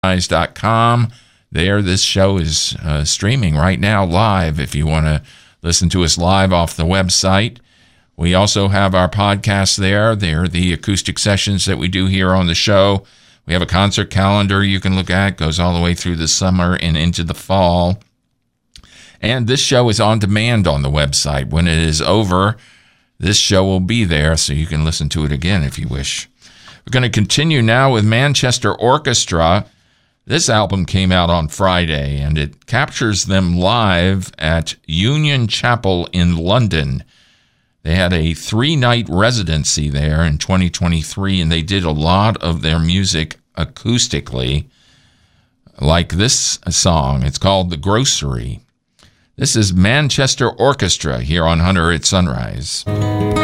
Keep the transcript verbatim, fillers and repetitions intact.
sunrise dot com. There, this show is uh, streaming right now live if you want to listen to us live off the website. We also have our podcasts there. They're the acoustic sessions that we do here on the show. We have a concert calendar you can look at. It goes all the way through the summer and into the fall. And this show is on demand on the website. When it is over, this show will be there, so you can listen to it again if you wish. We're going to continue now with Manchester Orchestra. This album came out on Friday, and it captures them live at Union Chapel in London. They had a three-night residency there in twenty twenty-three, and they did a lot of their music acoustically, like this song. It's called The Grocery. This is Manchester Orchestra here on Hunter at Sunrise.